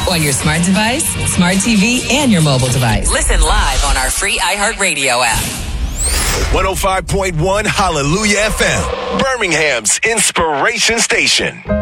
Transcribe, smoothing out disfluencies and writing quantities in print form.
on your smart device, smart TV, and your mobile device. Listen live on our free iHeartRadio app. 105.1 Hallelujah FM, Birmingham's inspiration station.